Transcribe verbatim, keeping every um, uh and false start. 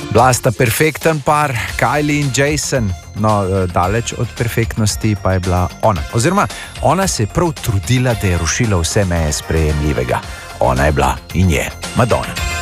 Bila sta perfekten par, Kylie in Jason, no, daleč od perfektnosti pa je bila ona. Oziroma, ona se je prav trudila, da je rušila vse meje sprejemljivega. Ona je bila in je Madonna.